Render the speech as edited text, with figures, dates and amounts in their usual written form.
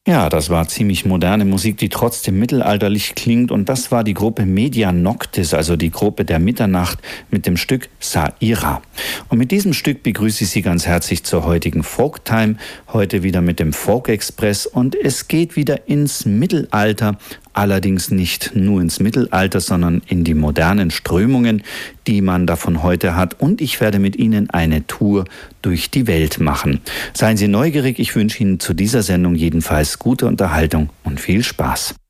Ja, das war ziemlich moderne Musik, die trotzdem mittelalterlich klingt. Und das war die Gruppe Media Noctis, also die Gruppe der Mitternacht, mit dem Stück Saira. Und mit diesem Stück begrüße ich Sie ganz herzlich zur heutigen Folktime. Heute wieder mit dem Folk Express. Und es geht wieder ins Mittelalter. Allerdings nicht nur ins Mittelalter, sondern in die modernen Strömungen, die man davon heute hat. Und ich werde mit Ihnen eine Tour durch die Welt machen. Seien Sie neugierig, ich wünsche Ihnen zu dieser Sendung jedenfalls gute Unterhaltung und viel Spaß.